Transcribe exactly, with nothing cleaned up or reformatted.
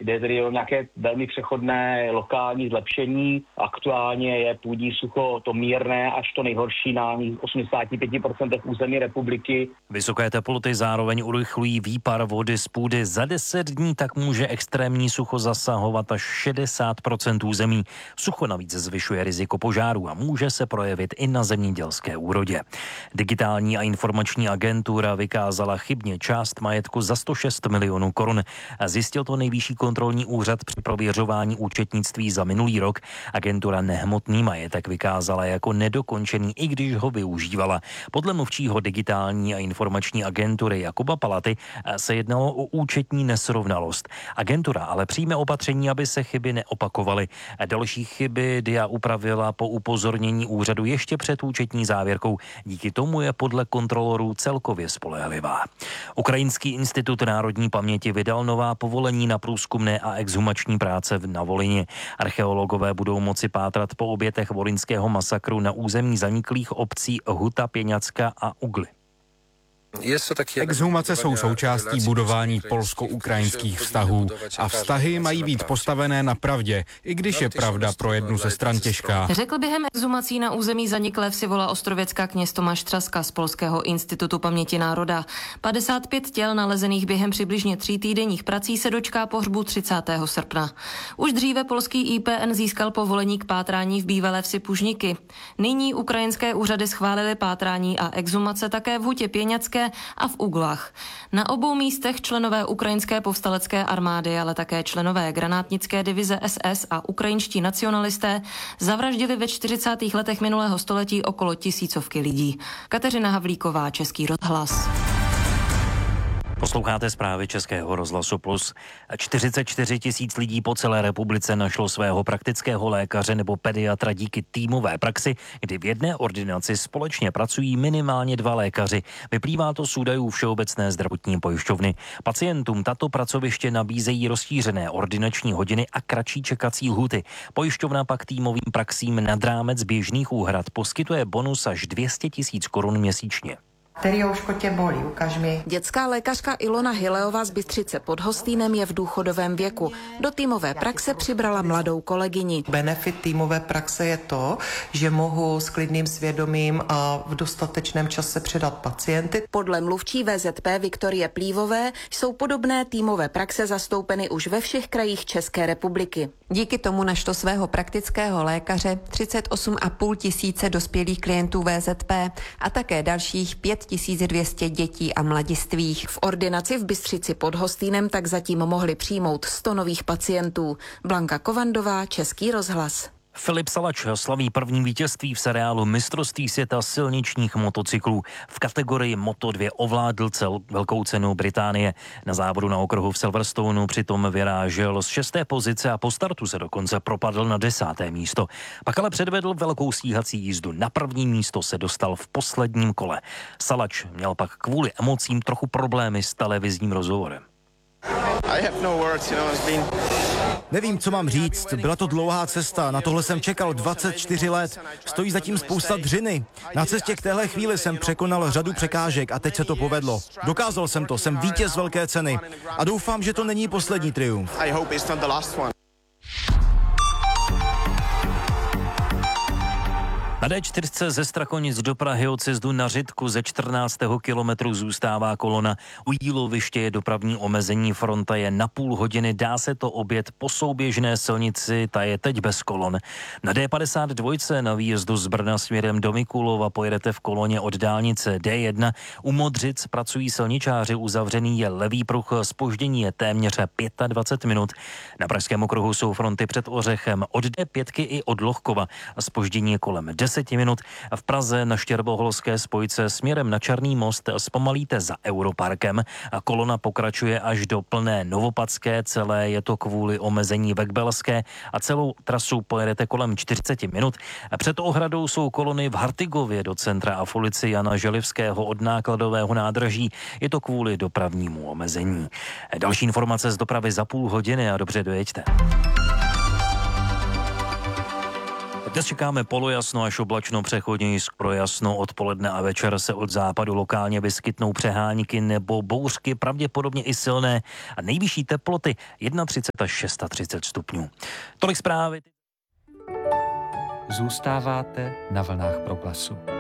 Jde tedy o nějaké velmi přechodné lokální zlepšení. Aktuálně je půdní sucho to mírné až to nejhorší na osmdesát pět procent území republiky. Vysoké teploty zároveň urychlují výpar vody z půdy. Za deset dní tak může extrémní sucho zasahovat až šedesát procent území. Sucho navíc zvyšuje riziko požárů a může se projevit i na zemědělské úrodě. Digitální a informační agentura vykázala chybně část majetku za sto šest milionů korun. Zjistil to Nejvyšší kontrolní úřad při prověřování účetnictví za minulý rok. Agentura nehmotný majetek vykázala jako nedokončený, i když ho využívala. Podle mluvčího digitální a informační agentury Jakuba Palaty se jednalo o účetní nesrovnalost. Agentura ale přijme opatření, aby se chyby neopakovaly. Další chyby D I A upravila po upozornění úřadu ještě před účetní závěrkou. Díky tomu je podle kontrolorů celkově spolehlivá. Ukrajinský institut národní paměti vydal nová povolení na průzkumné a exhumační práce na Volině. Archeologové budou moci pátrat po obětech volyňského masakru na území zaniklých obcí Huta, Pěňacka a Ugly. Exhumace jsou součástí budování polsko-ukrajinských vztahů a vztahy mají být postavené na pravdě, i když je pravda pro jednu ze stran těžká. Řekl během exhumací na území zaniklé Vsivola Ostrověcka kněz Tomáš Třaska z Polského institutu paměti národa. padesát pět těl nalezených během přibližně tří týdenních prací se dočká pohřbu třicátého srpna. Už dříve polský I P N získal povolení k pátrání v bývalé vsi Pužniky. Nyní ukrajinské úřady schválily pátrání a exhumace také v Hutě Pěňacké a v Uglách. Na obou místech členové ukrajinské povstalecké armády, ale také členové granátnické divize S S a ukrajinští nacionalisté zavraždili ve čtyřicátých letech minulého století okolo tisícovky lidí. Kateřina Havlíková, Český rozhlas. Posloucháte zprávy Českého rozhlasu Plus. čtyřicet čtyři tisíc lidí po celé republice našlo svého praktického lékaře nebo pediatra díky týmové praxi, kdy v jedné ordinaci společně pracují minimálně dva lékaři. Vyplývá to z údajů Všeobecné zdravotní pojišťovny. Pacientům tato pracoviště nabízejí rozšířené ordinační hodiny a kratší čekací lhuty. Pojišťovna pak týmovým praxím nad rámec běžných úhrad poskytuje bonus až dvě stě tisíc korun měsíčně. Teriouško tě bolí, ukaž mi. Dětská lékařka Ilona Hileová z Bystřice pod Hostýnem je v důchodovém věku. Do týmové praxe přibrala mladou kolegyni. Benefit týmové praxe je to, že mohu s klidným svědomím a v dostatečném čase předat pacienty. Podle mluvčí V Z P Viktorie Plívové jsou podobné týmové praxe zastoupeny už ve všech krajích České republiky. Díky tomu našlo svého praktického lékaře třicet osm a půl tisíce dospělých klientů V Z P a také dalších pět tisíc dvě stě dětí a mladistvých. V ordinaci v Bystřici pod Hostýnem tak zatím mohli přijmout sto nových pacientů. Blanka Kovandová, Český rozhlas. Filip Salač slaví první vítězství v seriálu Mistrovství světa silničních motocyklů. V kategorii Moto dva ovládl cel velkou cenu Británie. Na závodu na okruhu v Silverstoneu přitom vyrážel z šesté pozice a po startu se dokonce propadl na desáté místo. Pak ale předvedl velkou stíhací jízdu. Na první místo se dostal v posledním kole. Salač měl pak kvůli emocím trochu problémy s televizním rozhovorem. I have no words, you know, it's been... Nevím, co mám říct, byla to dlouhá cesta, na tohle jsem čekal dvacet čtyři let, stojí zatím spousta dřiny. Na cestě k téhle chvíli jsem překonal řadu překážek a teď se to povedlo. Dokázal jsem to, jsem vítěz velké ceny a doufám, že to není poslední triumf. Na D čtyři ze Strakonic do Prahy od sjezdu na Řitku ze čtrnáctého kilometru zůstává kolona. U jíloviště je dopravní omezení, fronta je na půl hodiny, dá se to objet po souběžné silnici, ta je teď bez kolon. Na D padesát dva na výjezdu z Brna směrem do Mikulova pojedete v koloně od dálnice D jedna. U Modřic pracují silničáři, uzavřený je levý pruh, zpoždění je téměř dvacet pět minut. Na pražském okruhu jsou fronty před Ořechem od D pět i od Lohkova. Zpoždění je kolem deset minut. V Praze na Štěrboholské spojce směrem na Černý most zpomalíte za Europarkem. Kolona pokračuje až do Plné Novopadské, celé je to kvůli omezení Vekbelské a celou trasu pojedete kolem čtyřicet minut. Před ohradou jsou kolony v Hartigově do centra a v ulici Jana Želivského od nákladového nádraží. Je to kvůli dopravnímu omezení. Další informace z dopravy za půl hodiny a dobře dojeďte. Dnes čekáme polojasno až oblačno, přechodně skoro jasno. Odpoledne a večer se od západu lokálně vyskytnou přehánky nebo bouřky, pravděpodobně i silné. A nejvyšší teploty třicet jedna až třicet šest stupňů. Tolik zprávy. Zůstáváte na vlnách Proglasu.